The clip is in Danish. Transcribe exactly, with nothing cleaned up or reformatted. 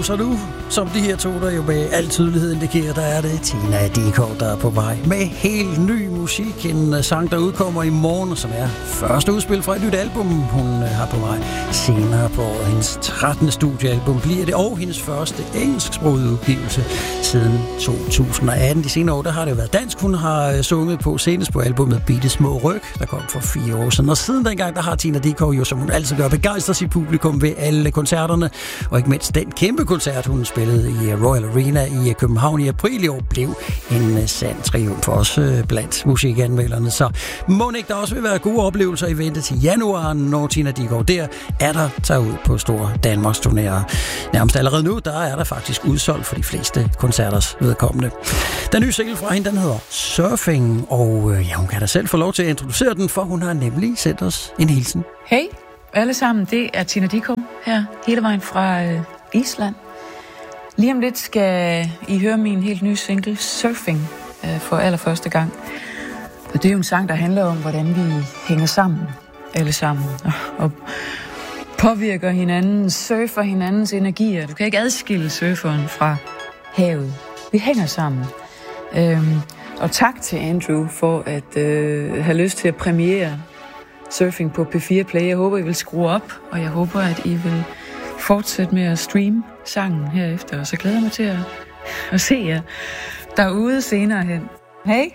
så nu, som de her to, der jo med al tydelighed indikerer, der er det Tina Dickow, der er på vej med helt ny musik. En sang, der udkommer i morgen, som er første udspil fra et nyt album, hun har på vej senere på året. Hendes trettende studiealbum bliver det, og hendes første engelsksprogede udgivelse siden to tusind og atten. De senere år, der har det jo været dansk. Hun har sunget på senest på albumet Bitte Små Ryg, der kom for fire år siden. Og siden dengang, der har Tina Dickow jo, som hun altid gør, begejstret sit publikum ved alle koncerterne, og ikke mindst den kæmpe koncert, hun spillede i Royal Arena i København i april i år, blev en sand triumf også blandt musikanmelderne. Så må ikke der også vil være gode oplevelser i vente til januar, når Tina Dickow der er der tager ud på store Danmarks turnéer. Nærmest allerede nu, der er der faktisk udsolgt for de fleste koncerters vedkommende. Den nye single fra hende, den hedder Surfing, og ja, hun kan da selv få lov til at introducere den, for hun har nemlig sendt os en hilsen. Hej alle sammen, det er Tina Dickow her, hele vejen fra øh, Island. Lige om lidt skal I høre min helt nye single, Surfing, øh, for allerførste gang. Og det er jo en sang, der handler om, hvordan vi hænger sammen, alle sammen, og, og påvirker hinanden, surfer hinandens energier. Du kan ikke adskille surferen fra havet. Vi hænger sammen. Øhm, og tak til Andrew for at øh, have lyst til at premiere Surfing på P fire Play. Jeg håber, I vil skrue op, og jeg håber, at I vil fortsætte med at streame sangen herefter. Og så glæder jeg mig til at, at se jer derude senere hen. Hej!